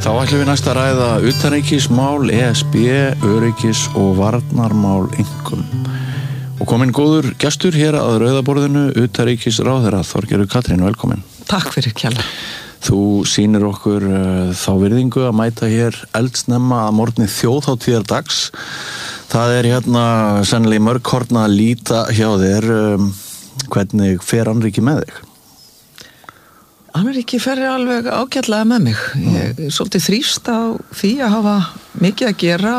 Þá ætlum við næst að ræða utanríkismál, ESB, öryggis og varnarmál einkum. Og kominn góður gestur hér að rauðaborðinu, utanríkisráðherra Þorgerður Katrín, velkomin. Takk fyrir kjalla. Þú sýnir okkur þá virðingu að mæta hér eldsnemma að morgni þjóðhátíðardags. Það hérna sennilega mörg horn að líta hjá þér. Hvernig fer Annríki með þig? Annríki fer alveg ágætlega með mig. Ég svolítið þrýst á því að hafa mikið að gera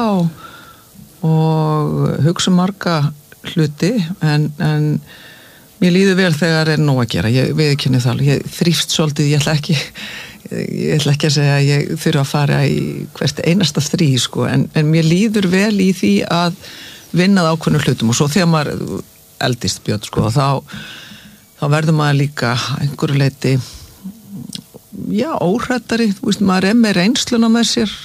og hugsa marga hluti en mér líður vel þegar nóg að gera. Ég viðurkenni það. Ég þrýst svolítið, ég ætla ekki að segja að ég þurfa að fara í hvert einasta stríð sko, en mér líður vel í því að vinna það ákveðnum hlutum og svo þegar maður eldist Björn sko, þá verður maður líka einhverju leyti óhræddari, maður með reynsluna með sér,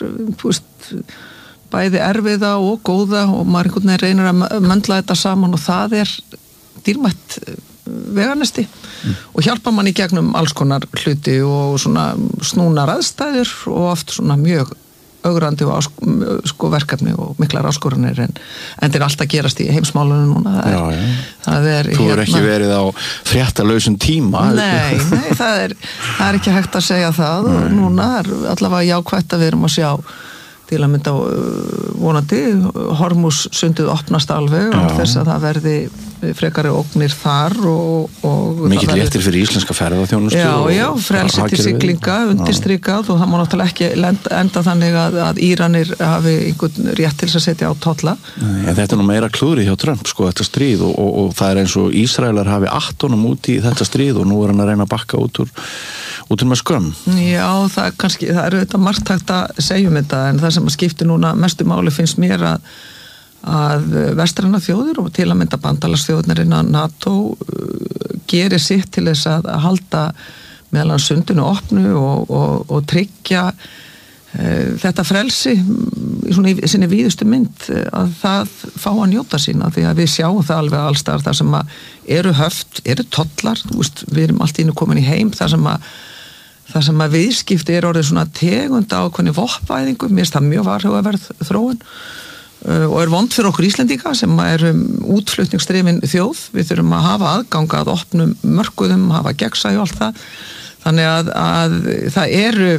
bæði erfiða og góða og maður einhvern veginn reynir að möndla þetta saman og það dýrmætt veganesti og hjálpa mann í gegnum alls konar hluti og svona snúnar aðstæður og oft svona mjög augrandi og verkefni og miklar áskoranir en þetta alltaf gerast í heimsmálunum núna. Þú ekki verið á fréttalausum tíma. Nei, það er ekki hægt að segja það og núna allavega jákvætt að við erum að sjá til að mynda vonandi Hormús sundið opnast alveg og þess að það verði frekari ógnir þar og mikið léttir fyrir íslenska ferðaþjónustu. Já, frelsi til siglinga undirstrikað og það má náttúrulega ekki enda þannig að Íranir hafi einhvern rétt til að setja á tolla. Þetta nú meira klúri hjá Trump sko, þetta stríð og það eins og Ísraelar hafi 8 út í þetta stríð og nú hann að reyna að bakka út úr með skömm. Já, það auðvitað margt hægt að segja þetta en það sem að skipti núna mestu máli finnst mér að vestræna þjóðir og til að mynda bandalagsþjóðirnar innan NATO gerir sitt til þess að halda meðal sundinu opnu og tryggja þetta frelsi í sinni víðustu mynd að það fá að njóta sína því að við sjáum það alveg allstaðar þar sem að eru höft, eru tollar við erum allt í einu komin í heim þar sem að viðskipti orðið svona tegunda ákveðni vopnvæðingu, mér finnst það mjög varhugaverð þróun og vond fyrir okkur Íslendinga sem erum útflutningsdrifin þjóð, við þurfum að hafa aðgang að opnum mörkuðum, hafa gegnsæi og allt það, þannig að það eru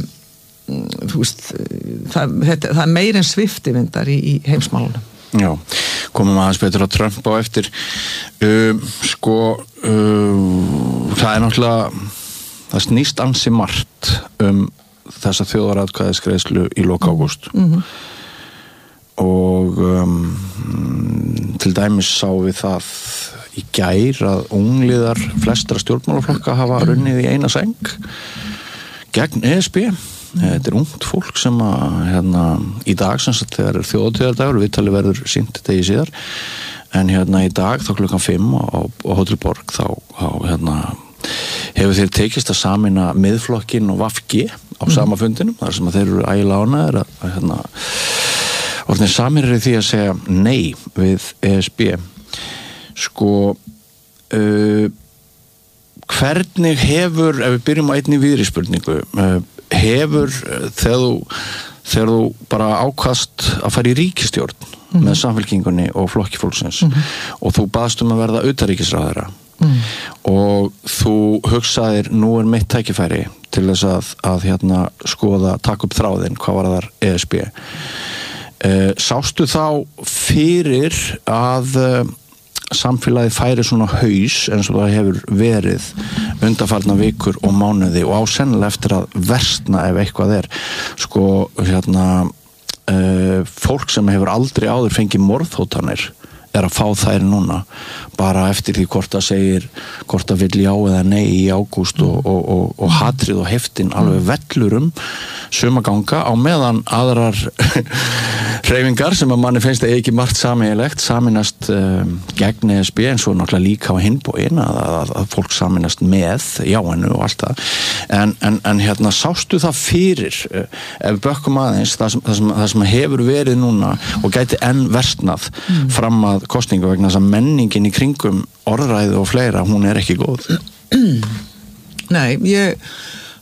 það meir en sviftivindar í heimsmálunum. Já, komum aðeins betur á Trump á eftir það náttúrulega það snýst ansi margt þessa þjóðaratkvæðisgreiðslu í lok ágúst og til dæmis sá við það í gær að ungliðar flestra stjórnmálaflokka hafa runnið í eina sæng gegn ESB. Þetta ungt fólk sem að í dag sem sagt þegar þjóðhátíðardagur viðtalið verður sýnt degi síðar en í dag þá klukkan 5 á Hótel Borg þá hefur þeir tekist að sameina miðflokkin og VG á sama fundinum þar sem að þeir eru ægilega ánægðir að orðin samir því að segja nei við ESB hvernig hefur, ef við byrjum á einni víðri spurningu hefur þegar þú bara ákast að fara í ríkisstjórn með Samfylkingunni og Flokki fólksins og þú baðst að verða utanríkisráðherra og þú hugsaðir nú mitt tækifæri til þess að skoða, taka upp þráðinn, hvað var þar ESB sástu þá fyrir að samfélagið færi svona haus eins og það hefur verið undanfarna vikur og mánuði og á sennilega eftir að versna ef eitthvað fólk sem hefur aldrei áður fengið morðhótanir að fá þær núna bara eftir því hvort það vill já eða nei í ágúst og hatrið og heftin alveg vellurum suma ganga á meðan aðrar hreyfingar sem að manni finnst ekki margt sameiginlegt saminast gegn ESB en svo náttúrulega líka á hinbógin að fólk saminast með jáinu og allt það en sástu það fyrir ef bökkum aðeins það sem hefur verið núna og gæti enn versnað fram að kosningu vegna þess að menningin í kringum orðræðu og fleira, hún ekki góð. Nei,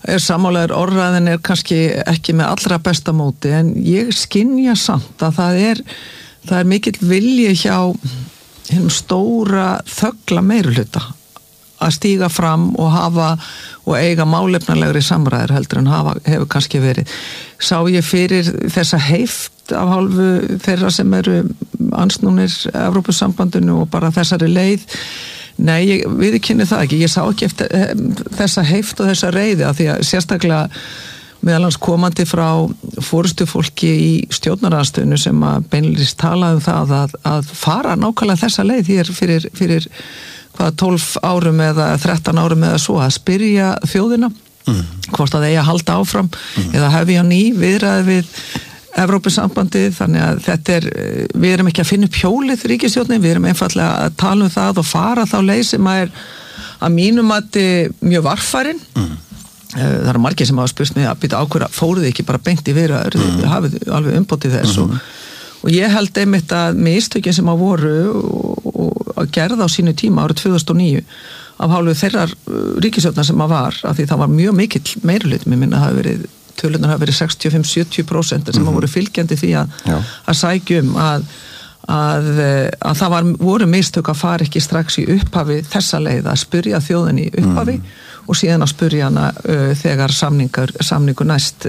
sammálaður, orðræðin kannski ekki með allra besta móti, en ég skynja samt að það er mikill vilji hjá hennum stóra þögla meirihluta að stíga fram og eiga málefnalegri samræður heldur en hefur kannski verið. Sá ég fyrir þessa heift af hálfu þeirra sem eru ansnúnir Evrópusambandinu og bara þessari leið. Nei, ég viðurkenni það ekki. Ég sá ekki eftir þessa heift og þessa reiði, af því að sérstaklega meðal hans komandi frá forystufólki í stjórnarandstöðinu sem að beinlýst talaði það að fara nákvæmlega þessa leið hér fyrir 12 árum eða 13 árum eða svo, að spyrja þjóðina hvort að eigi að halda áfram eða hefja ný viðræði við Evrópusambandið. Þannig að við erum ekki að finna upp hjólið ríkisstjórnin, við erum einfallega að tala það og fara þá leið sem að mínum mjög varfærin. Það eru margir sem hafa spurt mig að býta ákveða, fóruð ekki bara beint í viðræður, þið hafið alveg umbótið þess og ég held einmitt að mistökin sem að voru og að gerða á sínu tíma árið 2009 af hálfu þeirrar ríkisstjórnar sem að var, af því það var mjög mikill meirihluti, mér minna tölunar hafi verið 65-70% sem að voru fylgjandi því að sækjum að það voru mistök að fara ekki strax í upphafi þessa leið, að spyrja þjóðinni í upphafi og síðan að spyrja hana þegar samningur næst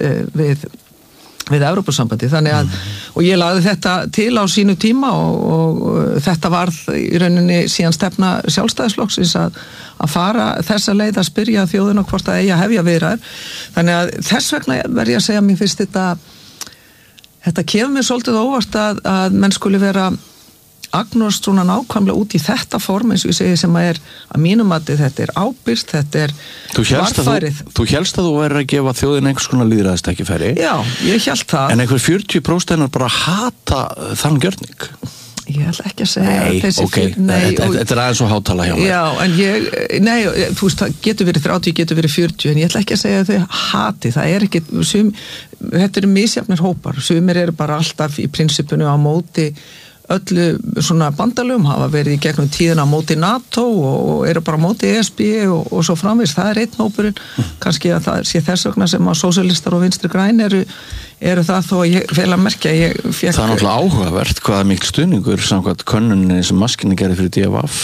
við Evrópusambandi. Þannig að, og ég lagði þetta til á sínu tíma og þetta varð í rauninni síðan stefna Sjálfstæðisflokksins að fara þessa leið að spyrja þjóðina hvort að eigi að hefja viðræður. Þannig að þess vegna verð ég að segja að mér finnst þetta kemur mér svolítið óvart að menn skuli vera agnóst svona nákvæmlega út í þetta form, eins og ég segi, sem að mínum að þetta ábyrgt, þetta varfærið. Þú hélst að þú væri að gefa þjóðin einhvers konar lýðræðistækifæri. Já, ég hélt það. En einhver 40% bara hata þann gjörning. Ég ætla ekki að segja þetta aðeins og hátala hjá mér. Já, en þú veist, það getur verið 30, getur verið 40, en ég ætla ekki að segja að þau hati, það ekki, þetta eru misjafnir hópar, sumir eru bara alltaf í prinsipinu á móti öllu svona bandalögum, hafa verið í gegnum tíðina á móti NATO og eru bara á móti ESB og svo framvegis. Það einn hópurinn, kannski að það sé þess vegna sem að sósíalistar og vinstri græn eru það, þó að ég fel að merkja það er náttúrulega áhugavert hvaða mikil stuðningur samkvæmt könnuninni sem Maskinni gerði fyrir DFF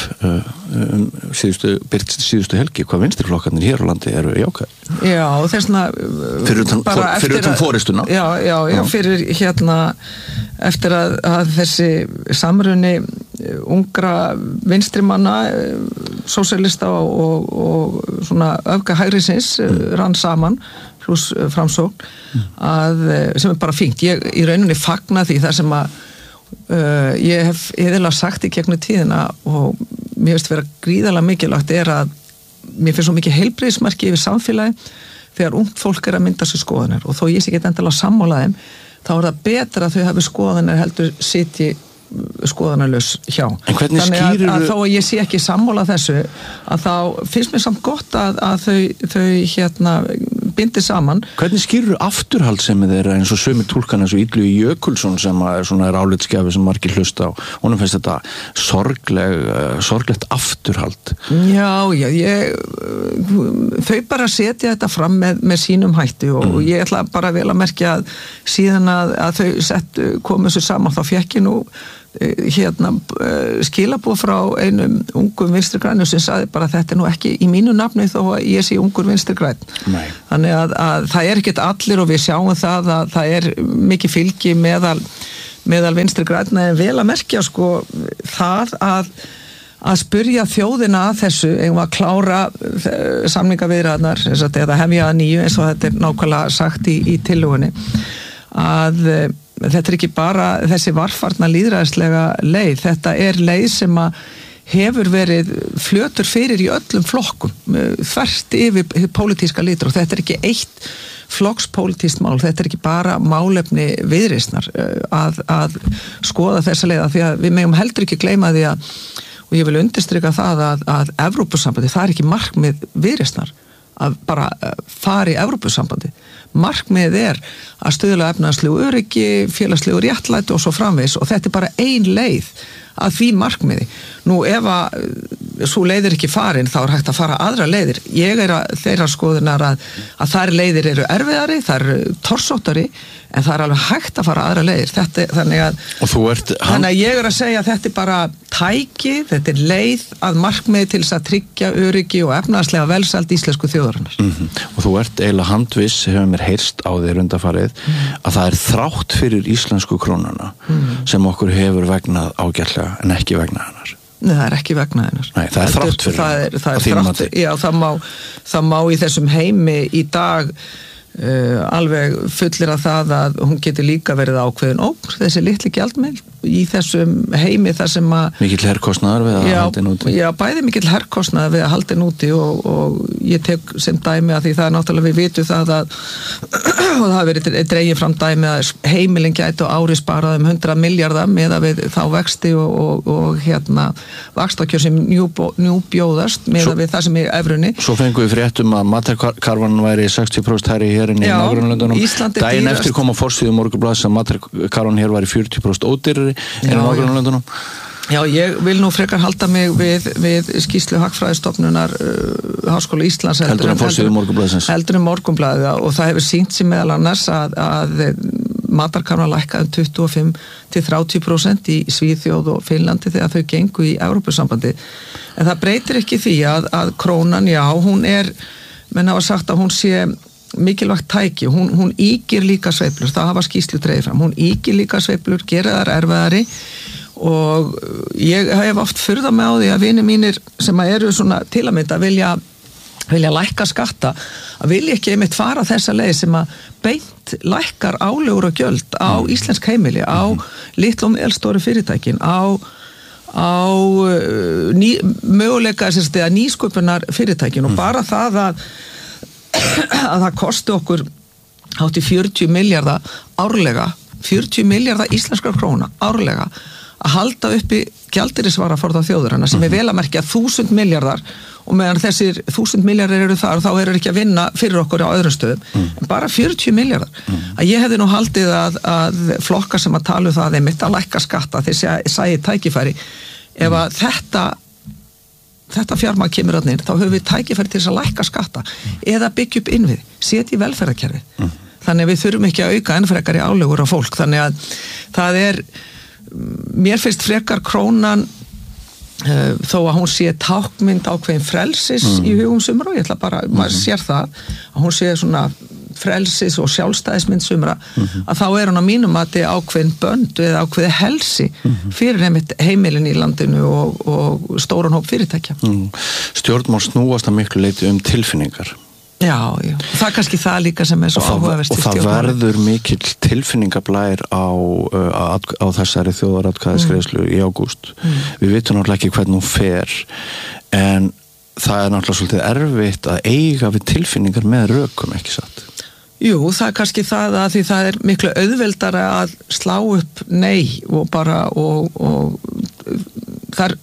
síðustu helgi, hvað vinstriflokkarnir hér á landi eru jákvæð. Já, þessna fyrir utan forystuna. Já, fyrir eftir að þessi samruni ungra vinstrimanna, sósíalista og svona öfga hægrisins rann saman pluss framsókn sem bara fínt. Ég í rauninni fagna því það sem að ég hef eðilega sagt í gegnum tíðina og mér finnst vera gríðarlega mikilvægt að mér finnst svo mikið heilbrigðismerki yfir samfélagi þegar ungt fólk að mynda sér skoðanir og þó ég sé ekki endilega sammála þeim, þá það betra að þau hafi skoðanir heldur sitji skoðanarlaus hjá. En hvernig skýrir að þó að ég sé ekki sammála þessu, að þá finnst mér samt gott að þau bindi saman. Hvernig skýrir afturhaldssemi þeirra eins og sumir túlkan eins og Illugi Jökulsson sem er álitsgjafi sem margir hlusta á, honum finnst þetta sorglegt afturhald. Já, þau bara setja þetta fram með sínum hætti og ég ætla bara vel að merkja að síðan að þau komu sér saman, þá fékk ég nú skilabóð frá einum ungum vinstri grænum sem sagði bara þetta nú ekki í mínu nafni þó að ég sé ungur vinstri græn. Þannig að það ekkert allir og við sjáum það að það mikið fylgi meðal vinstri græn, en vel að merkja það að spyrja þjóðina að þessu, eigum að klára samningaviðræðurnar eða hefja að nýju eins og þetta nákvæmlega sagt í tillögunni, að þetta ekki bara þessi varfarna lýðræðislega leið, þetta leið sem að hefur verið flötur fyrir í öllum flokkum, þvert yfir pólitíska litur og þetta ekki eitt flokkspólitískt mál, þetta ekki bara málefni Viðreisnar að skoða þessa leið, því að við megum heldur ekki gleyma því og ég vil undirstrika það að Evrópusambandi, það ekki markmið Viðreisnar að bara fara í Evrópusambandi. Markmið að stuðla efnahagslegu öryggi, félagslegu réttlæti og svo framvegis og þetta bara ein leið að því markmiði. Nú ef að svo leiðir ekki farin þá hægt að fara aðra leiðir. Ég þeirra skoðunar að þær leiðir eru erfiðari, þær eru torsóttari, en það alveg hægt að fara aðra leiðir. Þannig að ég að segja að þetta bara tæki, þetta leið að markmiði til þess að tryggja öryggi og efnahagslega velsæld íslensku þjóðarinnar. Og þú eiginlega handviss, hefur mér heyrst á þér undanfarið, að það þrátt fyrir íslensku krónuna sem okkur hefur vegnað ágætlega en ekki vegnað hennar. Nei, það ekki vegna hennar. Nei, það þrátt fyrir hennar. Það þrátt, já, það má í þessum heimi í dag alveg fullir að það að hún getur líka verið ákveðin ógn, þessi litli gjaldmiðl í þessum heimi þar sem að mikill herkostnaður við að halda henn úti. Já, bæði mikill herkostnaður við að halda henn úti og ég tek sem dæmi að því það náttúrulega við vitum það að og það hafi verið dregið fram dæmi að heimilin gætu ári sparað 100 milljarða með að við þá vexti og vaxtakjör sem njú bjóðast með að við það sem er evrunni. Svo fengum við fréttum að matarkarvan væri 60% hærri hér inn í nágrannalöndunum. Daginn eftir kom á forsíðu Morgunblaðs að matarkarvan hér væri 40% ódýrari inn í nágrannalöndunum. Já, ég vil nú frekar halda mig við skýrslu Hagfræðistofnunar Háskóla Íslands heldur en forsíðu Morgunblaðsins. Heldur en Morgunblaðið og það hefur sýnt sig meðal annars að matarkarvan lækkaði 25-30% í Svíþjóð og Finnlandi þegar þau gengu í Evrópusambandi. En það breytir ekki því að krónan, já, hún menn hafa sagt að hún sé mikilvægt tæki, hún ýkir líka sveiflur, það hafa skýrslu dregið fram, hún ýkir líka sveiflur, gera þær erfiðari og ég hef oft furðað mig á því að vinir mínir sem eru svona til að mynda vilja lækka skatta, að vilja ekki einmitt fara þessa leið sem að beint lækkar álögur og gjöld á íslensk heimili, á litlu og meðalstóru fyrirtækin, á möguleika að nýsköpunar fyrirtækin og bara það að það kosti okkur hátt í 40 milljarða árlega, 40 milljarða íslenskra króna árlega að halda uppi gjaldeyrisvaraforða þjóðarinnar sem vel að merkja 1000 milljarðar og meðan þessir 1000 milljarðar eru þar þá eru ekki að vinna fyrir okkur á öðrum stöðum en bara 40 milljarðar að ég hefði nú haldið að flokkar sem að tala það einmitt að lækka skatta þess að sæi tækifæri ef að þetta fjármagn kemur að neina þá höfum við tækifæri til þess að lækka skatta eða byggja upp innvið, setja í velferðarkerfi þannig að við þurfum ekki að auka enn frekar í álögur á fólk þannig að það mér finnst frekar krónan þó að hún sé tákmynd ákveðin frelsis í hugum sumra og ég ætla bara, maður sér það að hún sé svona frelsis og sjálfstæðismynd sumra að þá hún á mínum mati ákveðin bönd eða ákveði helsi fyrir heimilin í landinu og stóran hóp fyrirtækja. Stjórnmál snúast að miklu leyti tilfinningar. Já, það kannski það líka sem svo áhugaverst í stjórnmáli. Og það verður mikill tilfinningablær á þessari þjóðaratkvæðisgreiðslu í ágúst. Við vitum náttúrulega ekki hvernig hún fer, en það náttúrulega svolítið erfitt að eiga við tilfinningar með rökum, ekki satt? Jú, það kannski það að því það miklu auðveldara að slá upp nei og bara og það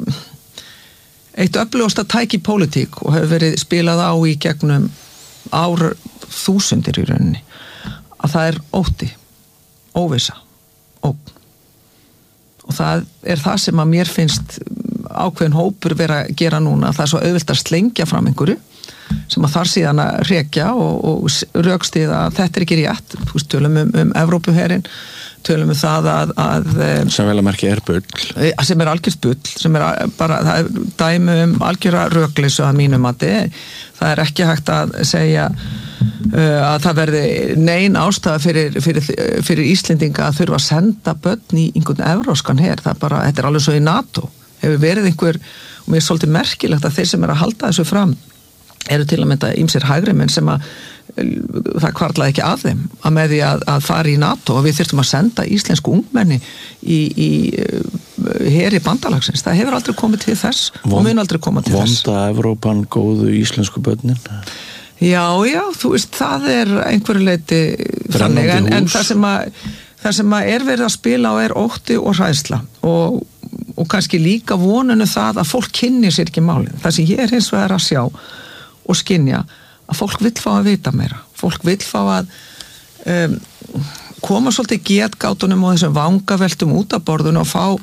eitt öflugasta tæki í pólitík og hefur verið spilað á í gegnum árþúsundir í rauninni að það ótti, óvissa ógn og það það sem að mér finnst ákveðin hópur vera að gera núna það svo auðvelt að slengja fram einhverju sem að þar síðan að rekja og rökstiða að þetta ekki rétt tölum Evrópuherinn tölum það að sem vel að merkja bull sem algjört bull sem bara, það dæmi algjöra rökleysu að mínum mati það ekki hægt að segja að það verði nein ástæða fyrir Íslendinga að þurfa að senda börn í einhvern evróskan her, þetta alveg svo í NATO hefur verið einhver, og mér svolítið merkilegt að þeir sem að halda þessu fram eru til að mynda ýmsir hægrimenn sem að það hvarlaði ekki að þeim að með því að fara í NATO og við þyrftum að senda íslensku ungmenni í heri bandalagsins, það hefur aldrei komið til þess og mun aldrei koma til þess. Vonda Evrópan góðu íslensku börnin? Já, þú veist, það einhverju leyti þannig, en það sem að verið að spila og ótti og hræðsla og kannski líka voninu það að fólk kynnir sér ekki málið, það sem ég hins vegar að sjá og skynja að fólk vill fá að vita meira fólk vill fá að koma svolítið getgátunum og þessum vangaveltum út af borðun og fá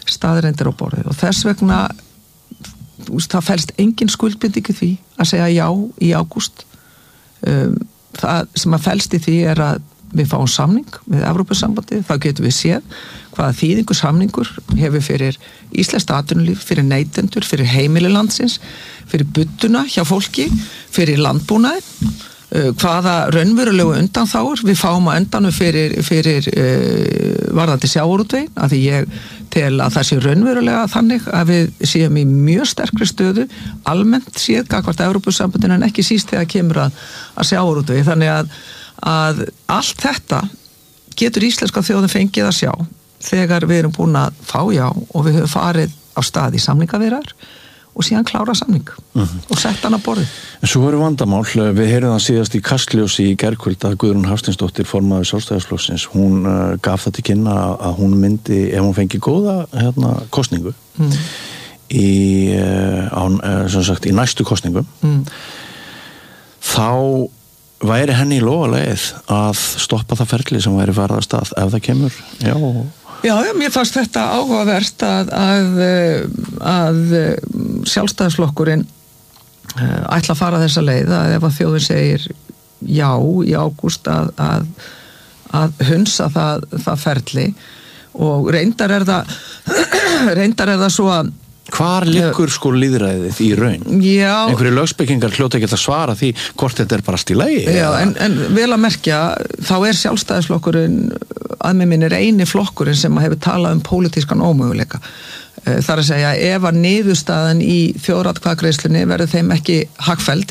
staðreyndir á borðið og þess vegna það felst engin skuldbinding í því að segja já í ágúst. Það sem að felst í því að við fáum samning með Evrópusambandið, þá getum við séð hvaða þýðingu samningur hefur fyrir íslenskt atvinnulíf, fyrir neytendur, fyrir heimili landsins, fyrir budduna hjá fólki, fyrir landbúnaði, hvaða raunverulegu undanþágur við fáum á endanum fyrir varðandi sjávarútveginn, af því ég tel að það sé raunverulega þannig að við séum í mjög sterkri stöðu almennt séð gagnvart Evrópusambandinu en ekki síst þegar kemur að sjávarútvegi, þannig að allt þetta getur íslenska þjóðin fengið að sjá þegar við erum búin að fá já og við höfum farið á stað í samningaviðræður og síðan klára samning og sett hann á borðið. En svo voru vandamál, við heyrðum það síðast í Kastljósi í gærkvöld að Guðrún Hafsteinsdóttir formaður Sjálfstæðisflokksins, hún gaf það til kynna að hún myndi, ef hún fengi góða kosningu sem sagt, í næstu kosningum þá væri henni í lóðaleið að stoppa það ferli sem væri farið af stað ef það kemur, Já, mér fannst þetta áhugavert að Sjálfstæðisflokkurinn ætla að fara þessa leið að ef að þjóðin segir já í ágúst að hunsa það ferli og reyndar er það svo að Hvar liggur sko lýðræðið í raun? Já. Einhverju lögspekingar hljóta ekki að svara því hvort þetta bara allt í lagi? Já, en vel að merkja, þá Sjálfstæðisflokkurinn að mig minnir eini flokkurinn sem hefur talað pólitískan ómöguleika. Þar að segja, ef að niðurstaðan í þjóðaratkvæðagreiðslunni verður þeim ekki hagfelld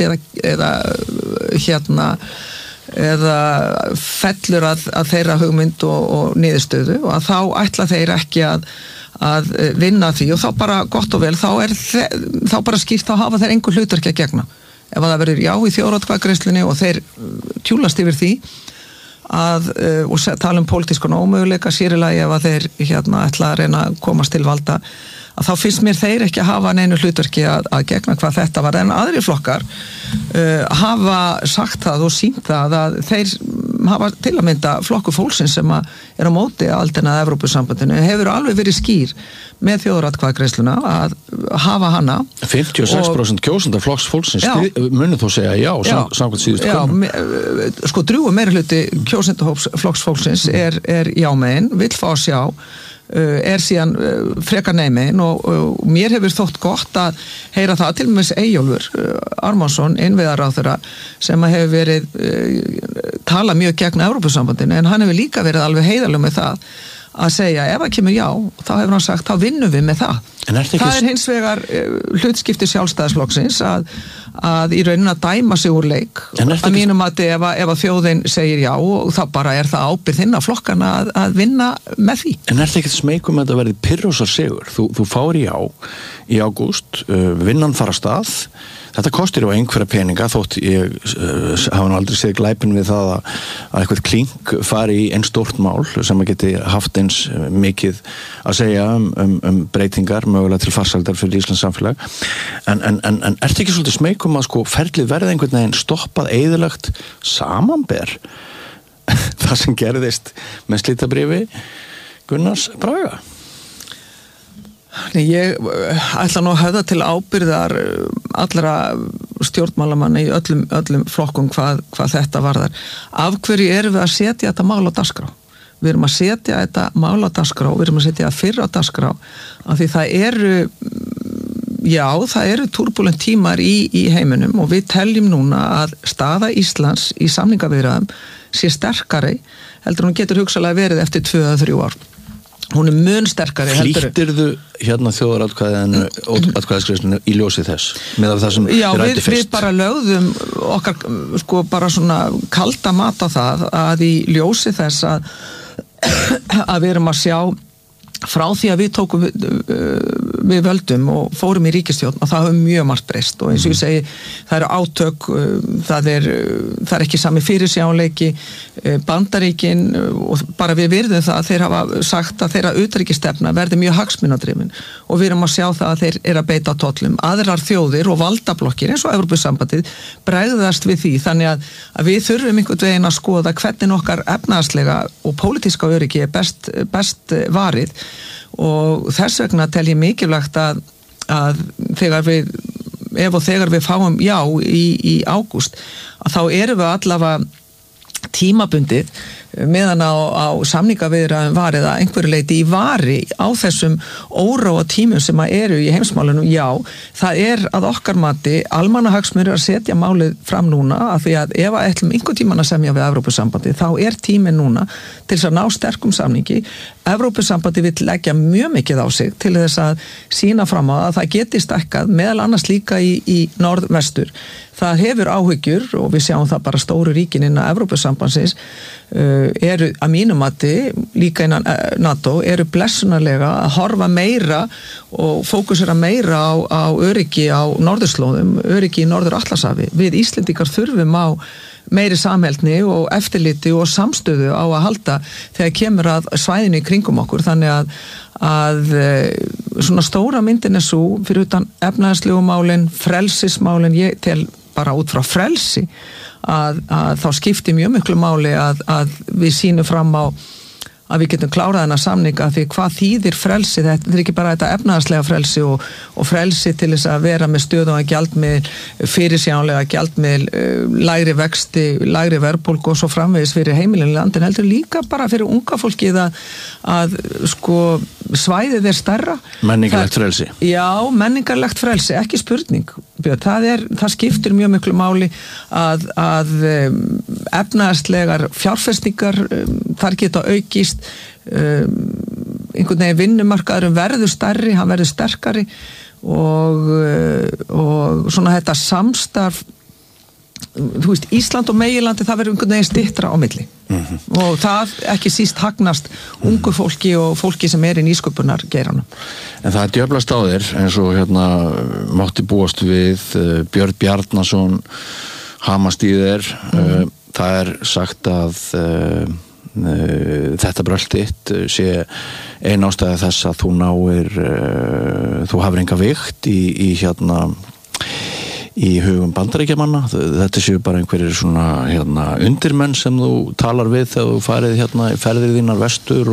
eða fellur að þeirra hugmynd og niðurstöðu og að þá ætla þeir ekki að vinna því og þá bara gott og vel þá bara skýrt að hafa þeir einhver hlutverki að gegna ef að það verður já í þjóðaratkvæðagreiðslunni og þeir tjúlast yfir því og tala pólitískan ómöguleika sér í lagi ef að þeir ætla að reyna að komast til valda að þá finnst mér þeir ekki að hafa neinu hlutverki að gegna hvað þetta var en aðri flokkar hafa sagt það og sýnt það að þeir hafa til að mynda flokkur fólksins sem er á móti aldrei Evrópusambandinu hefur alveg verið skýr með þjóðaratkvæðagreiðsluna að hafa hana 56% kjósenda flokks fólksins munu þó segja já samkvæmt síðustu könnun. Sko drjúgur meirihluti kjósendahóps flokks fólksins er jámegin, vill fá að sjá síðan frekar neymegin og mér hefur þótt gott að heyra það til með Eyjólfur Ármannsson, innviðaráðherra sem hefur verið tala mjög gegn Evrópusambandinu en hann hefur líka verið alveg heiðarlegur með það að segja ef það kemur já, þá hefur hann sagt þá vinnum við með það. Það hins vegar hlutskipti Sjálfstæðisflokksins að í raunin að dæma sig úr leik að mínum að ef að þjóðin segir já og þá bara er það ábyrgð hinna flokkana að vinna með því. En er það ekkert smeykum að þetta verði pirrósar sigur? Þú fáir já í ágúst, vinnan fara stað þetta kostir á einhverja peninga þótt ég hafa nú aldrei séð glæpin við það að eitthvað klink fari í einn stórt mál sem að geti haft eins mikið að segja breytingar mögulega til farsældar fyrir Íslands samfélag en ertu ekki svolítið smeykum að sko ferlið verði einhvern veginn stoppað eyðilagt samanber það sem gerðist með slitabréfi Gunnars Braga? Ég ætla nú að höfða til ábyrgðar allra stjórnmálamanna í öllum flokkum hvað þetta varðar. Af hverju erum við að setja þetta mál á dagskrá? Við erum að setja þetta mál á dagskrá, við erum að setja það fyrr á dagskrá af því það eru turbulent tímar í heiminum og við teljum núna að staða Íslands í samningaviðræðum sé sterkari heldur hún getur hugsalega verið eftir 2-3 ár. Hún er mun sterkari heldur. Flýttirðu þjóðaratkvæðagreiðslunni í ljósi þess með af það sem þið ræddu fyrst? Við bara lögðum okkar sko bara svona kalda mat á það að í ljósi þess að við erum að sjá frá því að við tókum við völdum og fórum í ríkisstjórn og það hefur mjög margt breyst og eins og ég segi það eru átök, það er ekki sami fyrirsjáleiki Bandaríkin og bara við virðum það að þeir hafa sagt að þeirra utanríkisstefna verði mjög hagsmunadrifin og við erum að sjá það að þeir eru að beita tollum aðrar þjóðir og valdablokkir eins og Evrópusambandið bregðast við því þannig að við þurfum einhvern veginn að skoða hvernig okkar efnahagslega og pólitíska öryggi er best varið og þess vegna tel ég mikilvægt að þegar við fáum já í ágúst, að þá erum við allavega tímabundið meðan á samningaviðræðum var eða einhverju leyti í vari á þessum óróa tímum sem eru í heimsmálunum, já, það að okkar mati almannahagsmunir að setja málið fram núna, af því að ef að ætlum einhvern tímann að semja við Evrópusambandið, þá tíminn núna til þess að ná sterkum samningi. Evrópusambandið vill leggja mjög mikið á sig til þess að sýna fram á að það geti stækkað meðal annars líka í norðvestur. Það hefur áhyggjur og við sjáum það bara stóru ríkin innan Evrópusambandsins eru að mínum mati líka innan NATO eru blessunarlega að horfa meira og fókusera meira á öryggi á norðurslóðum, öryggi í Norður-Atlantshafi. Við Íslendingar þurfum á meiri samheldni og eftirliti og samstöðu á að halda þegar kemur að svæðinu í kringum okkur, þannig að svona stóra myndin svo fyrir utan efnahagslegu málin, frelsismálin, ég tel bara út frá frelsi að þá skipti mjög miklu máli að við sýnum fram á að við getum klárað þennan samninga, því hvað þýðir frelsi, þetta er ekki bara þetta efnahagslega frelsi og frelsi til þess að vera með stöðugan gjaldmiðil, fyrirsjáanlega gjaldmiðil, lægri vexti, lægri verðbólgu og svo framvegis fyrir heimilinu í landinu, heldur líka bara fyrir unga fólkið að sko svæðið stærra. Menningarlegt frelsi. Já, menningarlegt frelsi, ekki spurning. Það skiptir mjög miklu máli að efnahagslegar fjárfestingar þar geta aukist, einhvern veginn vinnumarkaðurinn verður stærri, hann verður sterkari og svona þetta samstarf, þú veist, Ísland og Meginlandi, það verður einhvern veginn styttra á milli og það ekki síst hagnast ungu fólki og fólki sem í nýsköpunar geiranum. En það djöflast á þér eins og mátti búast við Björn Bjarnason hamast í þér, það sagt að þetta brölt þitt sé ein ástæða þess að þú hafir enga vigt í hugum Bandaríkjamanna. Þetta séu bara einhverjir svona undirmenn sem þú talar við þegar þú farið í ferðir þínar vestur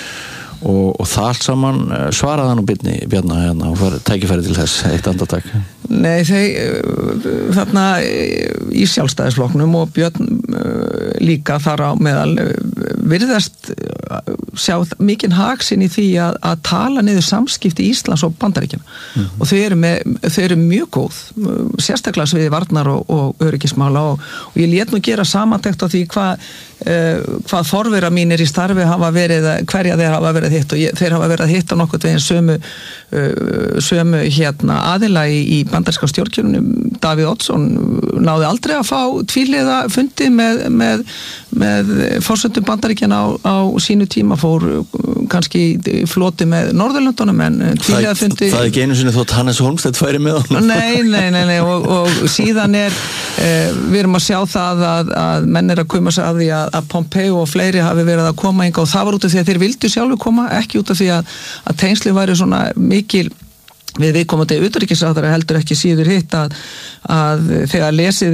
og það allt saman. Svaraði hann og Bjarna og var tækifæri til þess eitt andartak? Nei, þarna í Sjálfstæðisflokknum og Björn líka þar á meðal virðast sjá mikinn hag sinn í því að tala niður samskipti Íslands og Bandaríkjanna og þau eru mjög góð, sérstaklega sviði varnar og öryggismála og ég lét nú gera samantekt á því hvað forvera mínir í starfi hafa verið, hverja þeir hafa verið hitt og þeir hafa verið að hitta nokkuð veginn sömu aðila í bandaríska stjórnkjörunum. Davíð Oddsson náði aldrei að fá tvíhliða fundi með forsendum Bandaríkjanna á sínu tíma, fór kannski floti með Norðurlöndunum en tvíhliða fundi. Það ekki einu sinni þótt Hannes Holmstedt færi með honum? Nei, og síðan við erum að sjá það að menn að koma sér að því að Pompeo og fleiri hafi verið að koma hingað og það var út af því að þeir vildu sjálfur koma, ekki út af því að tengsli væri svona mikil við viðkomandi utanríkisráðherra, heldur ekki síður hitt að þegar lesið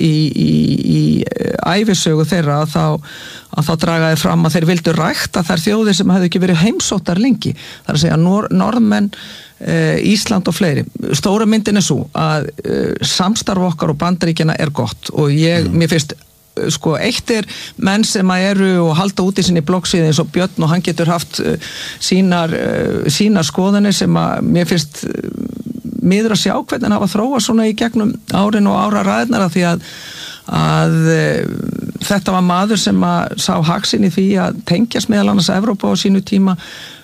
í ævisögu þeirra að þá dragaði fram að þeir vildu rækta þær þjóðir sem hefðu ekki verið heimsóttar lengi. Það að segja Norðmenn, Ísland og fleiri. Stóra myndin svo að samstarf okkar og Bandaríkjanna gott og mér finnst eitt menn sem eru og halda út í sinni bloggsíðu eins og Björn og hann getur haft sínar skoðanir sem að mér finnst miður að sjá hvernig hann hafa þróa svona í gegnum árin og áraræðnar af því að þetta var maður sem að sá hag sinn í því að tengjast meðal annars Evrópa á sínu tíma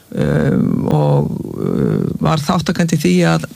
og var þáttakandi því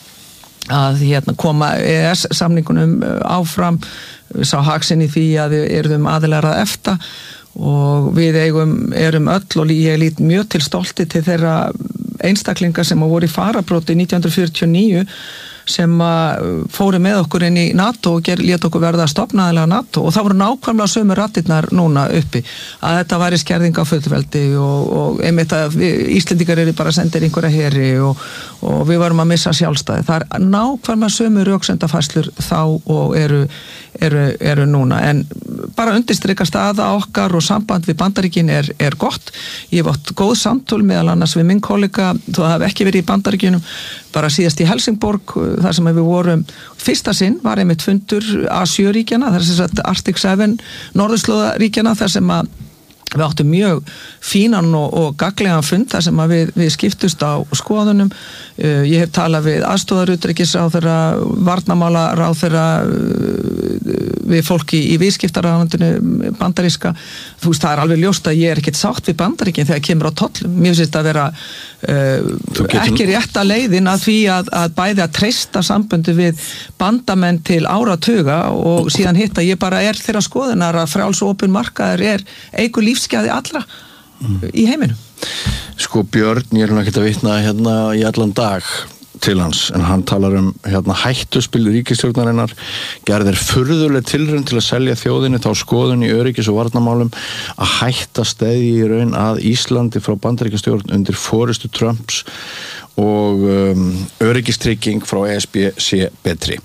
að koma EES-samningunum áfram, sá hag sinn í því að við erum aðilar að EFTA og við erum öll og ég lít mjög til stolti til þeirra einstaklinga sem voru í fararbróti 1949 sem fóru með okkur inn í NATO og lét okkur verða stofnaðilega NATO og það voru nákvæmlega sömu raddirnar núna uppi að þetta væri skerðing á fullveldi og einmitt að Íslendingar eru bara sendir einhverja heri og við varum að missa sjálfstæði. Það nákvæmlega sömu röksemdafærslur þá og eru núna en bara undirstrika staða okkar og samband við Bandaríkin er gott. Ég hef átt góð samtöl meðal annars við minn kollega, þú hafði ekki verið í Bandaríkjunum bara síðast í Helsingborg þar sem við vorum, fyrsta sinn var einmitt fundur A7-ríkjana, þar sem sagt Arctic 7 norðurslóðaríkjana þar sem að við áttum mjög fínan og gagnlegan fund þar sem að við skiptust á skoðunum. Ég hef talað við aðstoðarutryggisráðherra, varnarmálaráðherra, við fólki í viðskiptaráðuneytinu bandaríska. Þú veist, það alveg ljóst að ég ekkert sátt við Bandaríkin þegar kemur á tollum. Mér finnst þetta að vera ekki rétta leiðin að því að bæði að treysta samböndu við bandamenn til áratuga og síðan hitta ég bara þeirra skoðunar að frjáls og opin markaður eigur lífsgæði allra í heiminum. Sko Björn, ég ekki að vitna hérna í allan dag til hans, en hann talar hættuspil ríkisstjórnarinnar, gerðir furðuleg tilraun til að selja þjóðinni þá skoðun í öryggis- og varnarmálum að hætta stæði í raun að Íslandi frá Bandaríkjastjórn undir forystu Trumps og öryggistrygging frá ESB sé betri.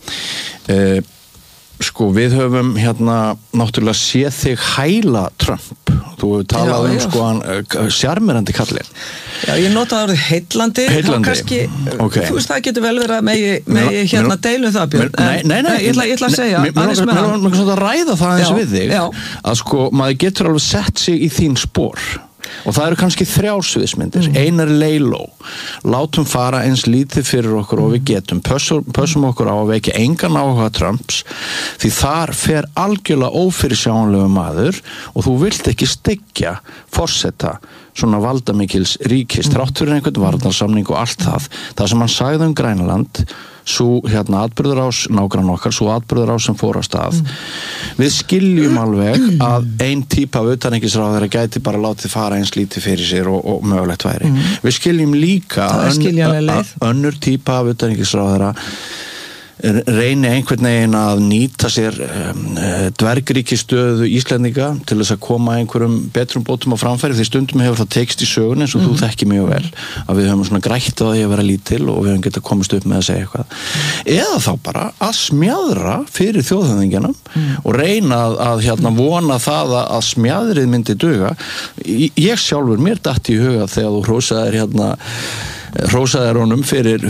Sko, við höfum náttúrulega séð þig hæla Trump. Þú hefur talað sko hann sjarmerandi kallinn. Já, ég notaði orðið heillandi. Kannski, okay. Þú veist, það getur vel verið að megi deilum það, Björn. Nei, ég ætla að segja. Mér svona að ræða það eins við þig. Já. Að sko, maður getur alveg sett sig í þín spor. Og það eru kannski 3 sviðsmyndir. Einar Leiló. Látum fara eins lítið fyrir okkur og við getum. Pössum okkur á að vekja engan áhuga Trumps því þar fer algjörlega ófyrirsjáanlegu maður og þú vilt ekki styggja forseta svona valdamikils ríkis þrátt fyrir einhvern varnarsamning og allt það. Það sem hann sagði Grænland svo atburðarás nágrann okkar, svo atburðarás sem fór á stað. Við skiljum alveg að ein típa af utanríkisráðherra gæti bara látið fara eins lítið fyrir sér og mögulegt væri. Við skiljum líka að önnur típa af utanríkisráðherra reyni einhvern veginn að nýta sér dvergríkistöðu Íslendinga til þess að koma einhverjum betrum bótum á framfæri því stundum hefur það tekst í sögun eins og þú þekki mjög vel að við höfum svona grætt á því að vera lítil og við höfum getað komist upp með að segja eitthvað eða þá bara að smjadra fyrir þjóðhöfðingjana og reyna að vona það að smjadrið myndi duga. Ég sjálfur mér datt í huga þegar þú hrósaðir honum fyrir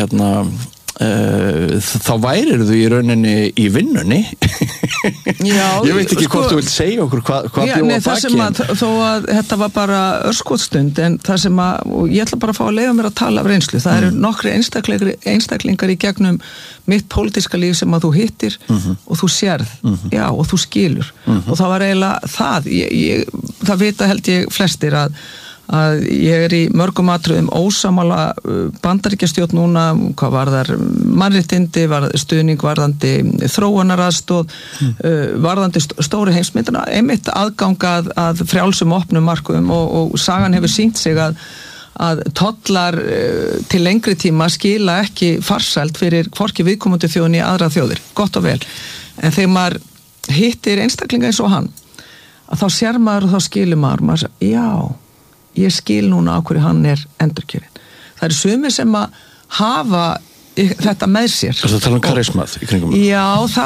þá værir þú í rauninni í vinnunni. Já, ég veit ekki hvort þú vilt segja okkur hvað bjóða baki. Þó að þetta var bara örskotsstund en það sem og ég ætla bara að fá að leyfa mér að tala af reynslu. Það eru nokkri einstaklingar í gegnum mitt pólitíska líf sem að þú hittir og þú sérð, já, og þú skilur. Og það var eiginlega það. Það vita held ég flestir að ég í mörgum atriðum ósammála Bandaríkjastjórn núna, hvað varðar mannréttindi, stuðning varðandi þróunaraðstoð, varðandi stóru heimsmyndina, einmitt aðgangað að frjálsum opnum markuðum og sagan hefur sýnt sig að tollar til lengri tíma skila ekki farsæld fyrir hvorki viðkomandi þjóðin í aðra þjóðir, gott og vel. En þegar maður hittir einstaklinga eins og hann, að þá sér maður og þá skilur maður já, ég skil núna á hverju hann endurkjörinn. Það eru sumir sem að hafa þetta með sér. Það tala karismað í kringum. Já,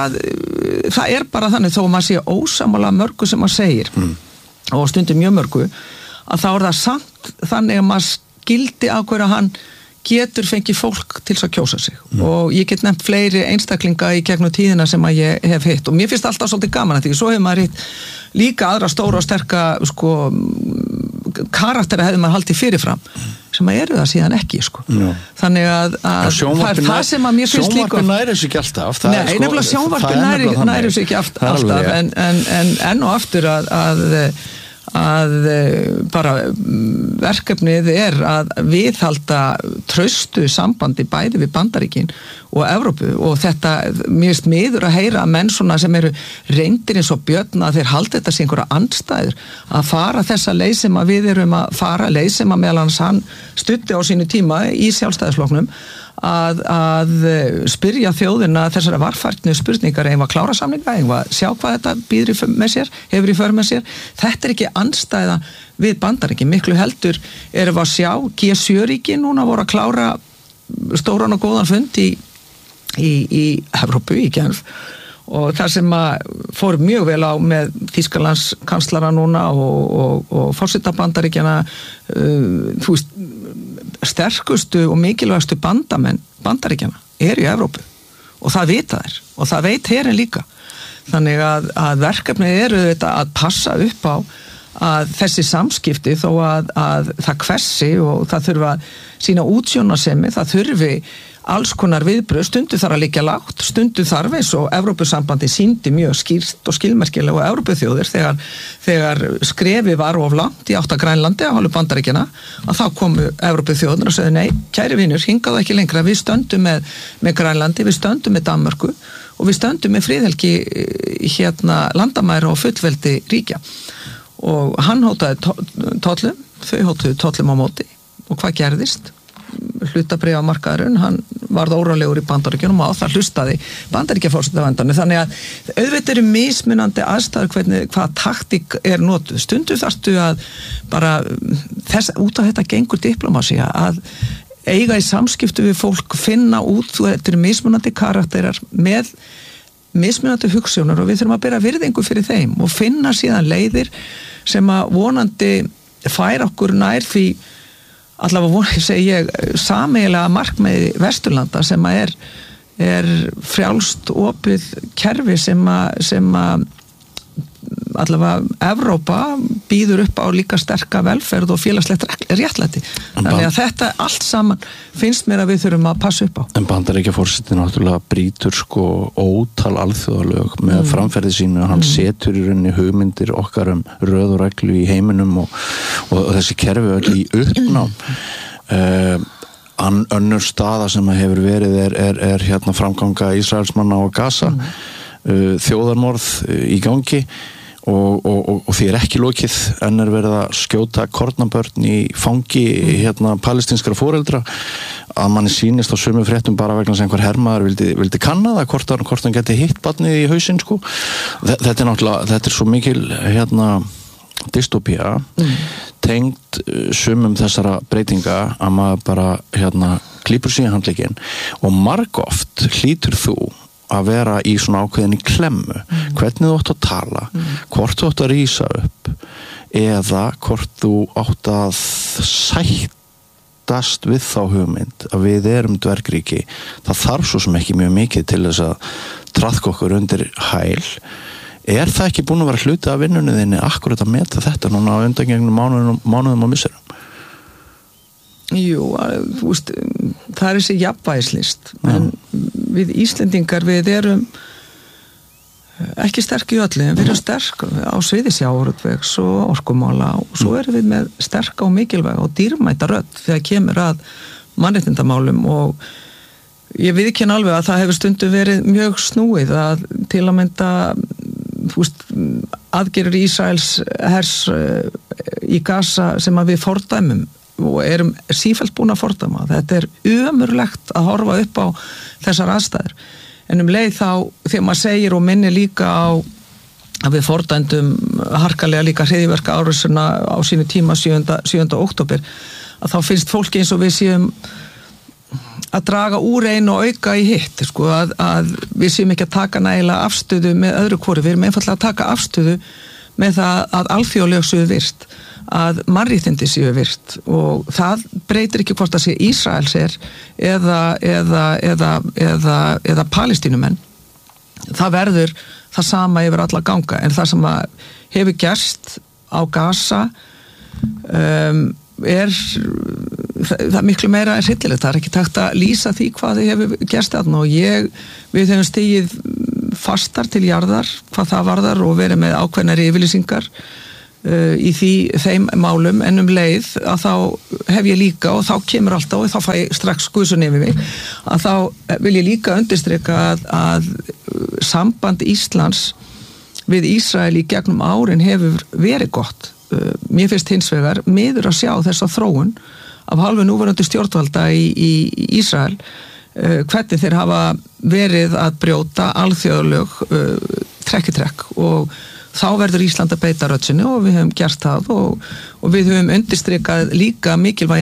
það bara þannig þó að maður sé ósammála mörgu sem maður segir og stundum mjög mörgu að þá það samt þannig að maður skildi á hverju hann getur fengið fólk til að kjósa sig og ég get nefnt fleiri einstaklinga í gegnum tíðina sem að ég hef hitt og mér finnst alltaf svolítið gaman að því svo hefur maður hitt líka aðra stóra og sterka karaktera hefur maður haldið fyrirfram sem að eru það síðan ekki þannig að það er það sem að mér finnst líka sjónvarpið næri sig ekki alltaf Nei, nefnilega sjónvarpið næri sig ekki alltaf en enn og aftur að bara verkefnið að viðhalda traustu sambandi bæði við Bandaríkin og Evrópu og þetta mér finnst miður að heyra að menn svona sem eru reyndir eins og Björn að þeir halda þetta sem einhverja andstæður að fara þessa leið sem að við erum að fara leið sem að meðal hans hann studdi á sínu tíma í sjálfstæðisflokknum að spyrja þjóðina þessara varfærnu spurningar, eigum að klára samninga, eigum að sjá hvað þetta hefur í för með sér. Þetta ekki andstæða við Bandaríkin, miklu heldur erum við að sjá G7-ríki núna voru að klára stóran og góðan fund í Evrópu, í Genf, og það sem að fór mjög vel á með Þýskalands kanslara núna og forseta Bandaríkjana, þú veist, sterkustu og mikilvægstu bandamenn Bandaríkjana í Evrópu og það vita þær og það veit herinn líka. Þannig að verkefnið þetta að passa upp á að þessi samskipti þó að það hversi og það þurfa að sína útsjónarsemi, það þurfi alls konar viðbröð, stundu þarf að liggja lágt, stundu þarf eins og Evrópusambandi sýndi mjög skýrt og skilmerkilega og Evrópuþjóðir þegar skrefi var of langt í átt að Grænlandi af hálfu Bandaríkjanna, að þá komu Evrópuþjóðir og sögðu nei, kæri vinur, hingað ekki lengra, við stöndum með Grænlandi, við stöndum með Danmörku og við stöndum með friðhelgi landamæra og fullveldi ríkja. Og hann hótaði tollum, þau hótuðu tollum á móti og hvað gerðist? Hlutabréfamarkaðurinn, hann varð órálegur í Bandaríkjunum og á það hlustaði Bandaríkjaforsetaverndunum. Þannig að auðvitað eru mismunandi aðstæður hvað taktík notuð. Stundu þarftu að bara út af þetta gengur diplómasía að eiga í samskiptu við fólk, finna út, þetta eru mismunandi karakterar með mismunandi hugsjónar og við þurfum að bera virðingu fyrir þeim og finna síðan leiðir sem að vonandi fær okkur nær því allavega segi ég sameiginlega markmiði Vesturlanda sem að er frjálst opið kerfi sem að allavega Evrópa býður upp á líka sterka velferð og félagslegt réttlæti. Þannig að þetta allt saman finnst mér að við þurfum að passa upp á. En Bandaríkjaforseti náttúrulega brýtur ótal alþjóðalög með framferði sínu, hann setur í rauninni hugmyndir okkar röð og reglu í heiminum og þessi kerfi öll í uppnám. Önnur staða sem hefur verið er hérna framganga Ísraelsmanna á Gaza, þjóðarmorð í gangi og því ekki lokið, enn verið að skjóta kornabörn í fangi palestinskra foreldra, að manni sýnist á sömu fréttum bara vegna sem einhver hermaður vildi kanna það hvort hann geti hitt barnið í hausinn sko. Þetta er náttúrulega, þetta er svo mikil dystopía tengd sumum þessara breytinga að maður bara klípur sig í handlegginn og margoft hlýtur þú að vera í svona ákveðinni klemmu, hvernig þú átt að tala, hvort þú átt að rísa upp eða hvort þú átt að sættast við þá hugmynd að við erum dvergríki. Það þarf svo sem ekki mjög mikið til þess að traðka okkur undir hæl. Er það ekki búin að vera hluti af vinnunni þinni akkurat að meta þetta núna á undangengnum mánuðum og misserum? Jú, þú veist, það er þessi jafnvægislist, en við Íslendingar, við erum ekki sterk í öllu, en við erum sterk á sviði sjávarútvegs og orkumála og svo erum við með sterka og mikilvæga og dýrmæta rödd þegar kemur að mannréttindamálum og ég viðurkenni alveg að það hefur stundum verið mjög snúið að til að mynda, þú veist, aðgerðir Ísraels hers í Gaza sem að við fordæmum og erum sífellt búin að fordæma. Þetta er ömurlegt að horfa upp á þessar aðstæður. En leið þá, þegar maður segir og minnir líka á að við fordæmdum harkalega líka hryðjuverka árásina á sínu tíma 7. október, að þá finnst fólki eins og við séum að draga úr einu og auka í hitt, sko, að við séum ekki að taka nægilega afstöðu með öðru hvori, við erum einfaldlega að taka afstöðu með það að alþjóðalög séu virt, að mannréttindi séu virt og það breytir ekki hvort það sé Ísraels eða Palestínumenn. Það verður það sama yfir alla ganga, en það sem hefur gerst á Gaza það er miklu meira en hryllilegt. Það er ekki takt að lýsa því hvað þið hefur gerst þarna og við hefum stigið fastar til jarðar hvað það varðar og verið með ákveðnari yfirlýsingar í þeim málum, en leið að þá hef ég líka og þá kemur alltaf og þá fæ ég strax guðsun yfir mig að þá vil ég líka undirstrika að samband Íslands við Ísrael í gegnum árin hefur verið gott. Mér finnst hins vegar miður að sjá þessa þróun af hálfu núverandi stjórnvalda í Ísrael hvernig þeir hafa verið að brjóta alþjóðalög trekk í trekk og þá verður Ísland að beita rödd sinni og við höfum gert það og við höfum undirstrikað líka mikilvægi